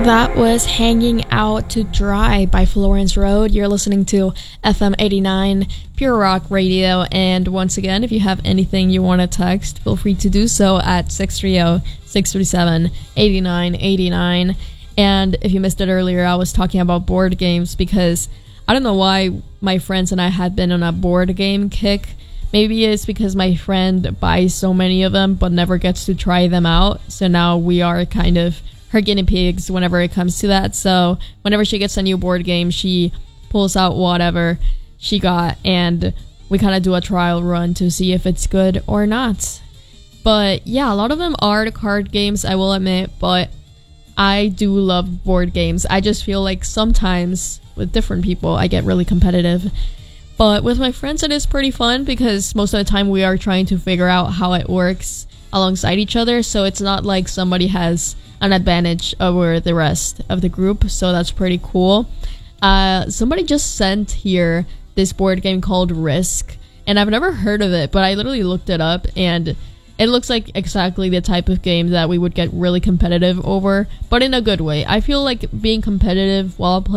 That was Hanging Out to Dry by Florence Road. You're listening to FM 89 Pure Rock Radio. And once again, if you have anything you want to text, feel free to do so at 630-637-8989. And if you missed it earlier, I was talking about board games because I don't know why my friends and I had been on a board game kick. Maybe it's because my friend buys so many of them but never gets to try them out. So now we are kind of her guinea pigs whenever it comes to that. So whenever she gets a new board game, she pulls out whatever she got and we kind of do a trial run to see if it's good or not. But yeah, a lot of them are the card games, I will admit, but I do love board games. I just feel like sometimes with different people I get really competitive, but with my friends it is pretty fun because most of the time we are trying to figure out how it works alongside each other, so it's not like somebody has an advantage over the rest of the group, so that's pretty cool. Somebody just sent here this board game called Risk, and I've never heard of it, but I literally looked it up, and it looks like exactly the type of game that we would get really competitive over, but in a good way. I feel like being competitive while playing